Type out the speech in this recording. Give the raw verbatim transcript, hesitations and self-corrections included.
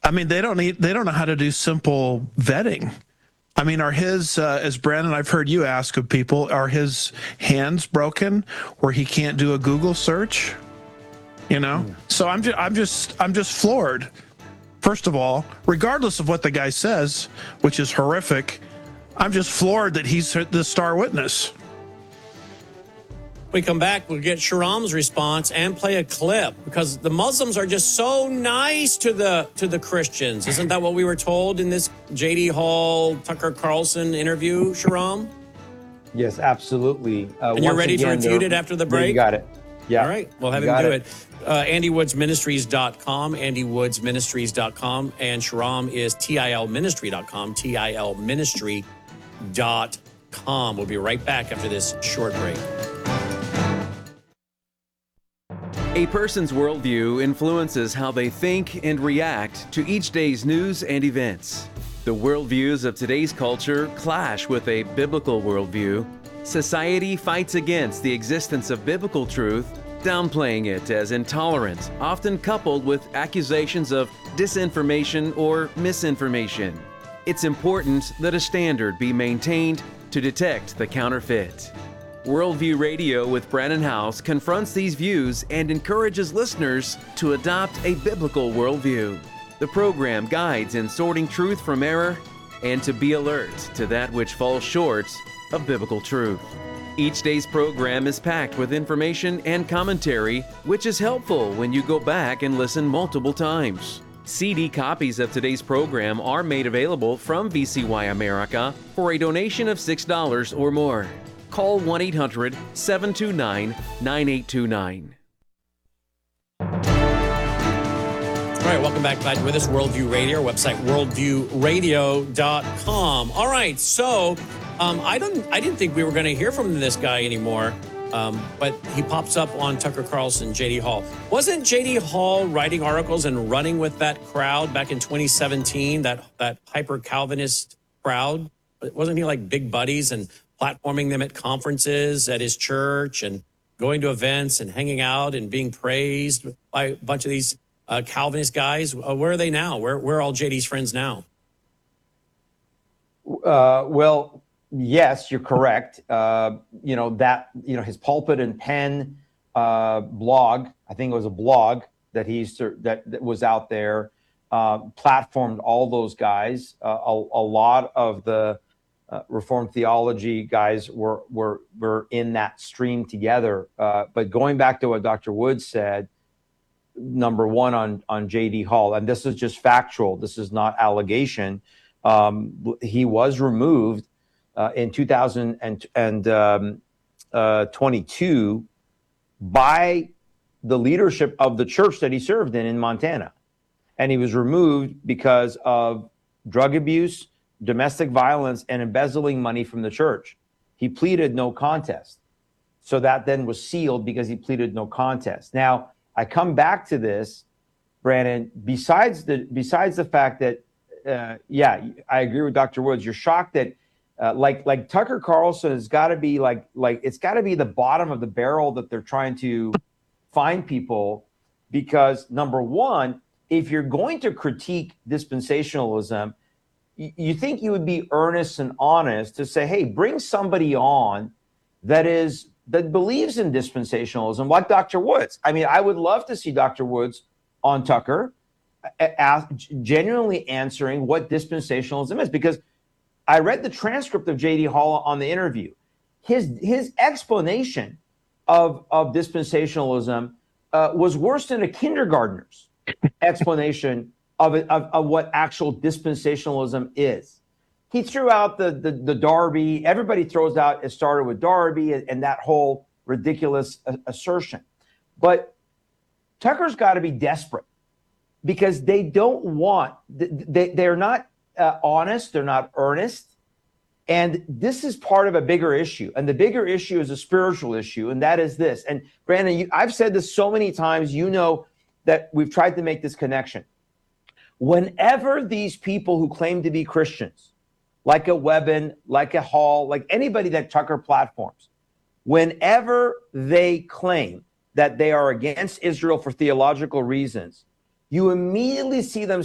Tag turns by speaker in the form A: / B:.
A: I mean, they don't need, they don't know how to do simple vetting. I mean, are his, uh, as Brandon, I've heard you ask of people, are his hands broken where he can't do a Google search? You know? Mm. So I'm just, I'm just, I'm just floored. First of all, regardless of what the guy says, which is horrific, I'm just floored that he's the star witness.
B: We come back, we'll get Shahram's response and play a clip because the Muslims are just so nice to the to the Christians. Isn't that what we were told in this J D Hall, Tucker Carlson interview, Shahram?
C: Yes, absolutely.
B: Uh, and you're ready again, to refute it after the break?
C: You got it. Yeah.
B: All right, we'll have him do it. it. Uh, Andy Woods Ministries dot com, Andy Woods Ministries dot com, and Shahram is T I L Ministry dot com, T I L Ministry dot com. We'll be right back after this short break.
D: A person's worldview influences how they think and react to each day's news and events. The worldviews of today's culture clash with a biblical worldview. Society fights against the existence of biblical truth, downplaying it as intolerant, often coupled with accusations of disinformation or misinformation. It's important that a standard be maintained to detect the counterfeit. Worldview Radio with Brannon Howse confronts these views and encourages listeners to adopt a biblical worldview. The program guides in sorting truth from error and to be alert to that which falls short of biblical truth. Each day's program is packed with information and commentary, which is helpful when you go back and listen multiple times. C D copies of today's program are made available from V C Y America for a donation of six dollars or more. Call one eight hundred, seven two nine, nine eight two nine.
B: All right, welcome back. Glad you're with us. Worldview Radio, our website, worldview radio dot com. All right, so um, I don't, I didn't think we were going to hear from this guy anymore, um, but he pops up on Tucker Carlson, J D Hall. Wasn't J D Hall writing articles and running with that crowd back in twenty seventeen, that, that hyper-Calvinist crowd? Wasn't he like big buddies and platforming them at conferences at his church and going to events and hanging out and being praised by a bunch of these uh, Calvinist guys? Uh, where are they now? Where, where are all J D's friends now?
C: Uh, well, yes, you're correct. Uh, you know, that, you know, his Pulpit and Pen uh, blog, I think it was a blog that he's, that, that was out there, uh, platformed all those guys. Uh, a, a lot of the Uh, Reformed theology guys were were were in that stream together. Uh, but going back to what Doctor Woods said, number one on on J D Hall, and this is just factual. This is not allegation. Um, he was removed uh, in two thousand twenty-two by the leadership of the church that he served in in Montana, and he was removed because of drug abuse, domestic violence, and embezzling money from the church. He pleaded no contest. So that then was sealed because he pleaded no contest. Now, I come back to this, Brandon, besides the besides the fact that, uh, yeah, I agree with Doctor Woods. You're shocked that, uh, like like Tucker Carlson has got to be like, like it's got to be the bottom of the barrel that they're trying to find people, because number one, if you're going to critique dispensationalism, you think you would be earnest and honest to say, hey, bring somebody on that is that believes in dispensationalism, like Doctor Woods. I mean, I would love to see Doctor Woods on Tucker, ask, genuinely answering what dispensationalism is, because I read the transcript of J D Hall on the interview. His his explanation of of dispensationalism uh, was worse than a kindergartner's explanation Of, of of what actual dispensationalism is. He threw out the the, the Darby. Everybody throws out it started with Darby and, and that whole ridiculous uh, assertion. But Tucker's got to be desperate because they don't want, they, they're not uh, honest, they're not earnest. And this is part of a bigger issue. And the bigger issue is a spiritual issue, and that is this. And Brandon, you, I've said this so many times, you know that we've tried to make this connection. Whenever these people who claim to be Christians, like a Webben, like a Hall, like anybody that Tucker platforms, whenever they claim that they are against Israel for theological reasons, you immediately see them